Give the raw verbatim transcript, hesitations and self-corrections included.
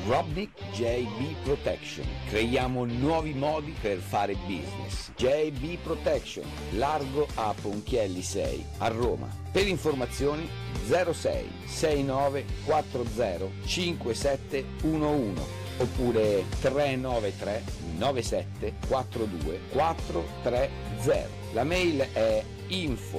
Robnik J B Protection. Creiamo nuovi modi per fare business. J B Protection, largo a Ponchielli sei a Roma. Per informazioni zero sei sei nove quattro zero cinque sette uno uno oppure tre nove tre nove sette quattro due quattro tre zero. La mail è info